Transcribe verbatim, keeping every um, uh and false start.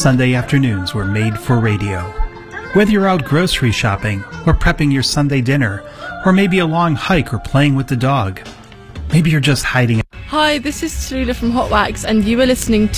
Sunday afternoons were made for radio. Whether you're out grocery shopping or prepping your Sunday dinner, or maybe a long hike or playing with the dog. Maybe you're just hiding. Hi, this is Tallulah from Hot Wax, and you are listening